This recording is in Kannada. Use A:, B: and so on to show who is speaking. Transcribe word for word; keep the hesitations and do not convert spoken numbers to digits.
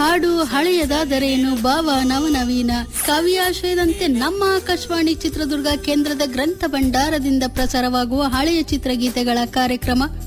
A: ಹಾಡು ಹಳೆಯದಾದರೇನು, ಭಾವ ನವನವೀನ, ಕಾವ್ಯಾಶಯದಂತೆ ನಮ್ಮ ಆಕಾಶವಾಣಿ ಚಿತ್ರದುರ್ಗ ಕೇಂದ್ರದ ಗ್ರಂಥ ಭಂಡಾರದಿಂದ ಪ್ರಸಾರವಾಗುವ ಹಳೆಯ ಚಿತ್ರಗೀತೆಗಳ ಕಾರ್ಯಕ್ರಮ